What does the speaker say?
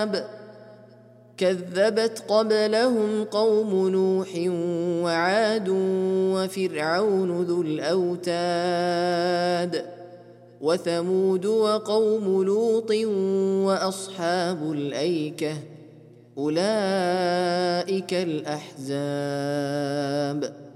كذبت قبلهم قوم نوح وعاد وفرعون ذو الأوتاد وثمود وقوم لوط وأصحاب الأيكة أولئك الأحزاب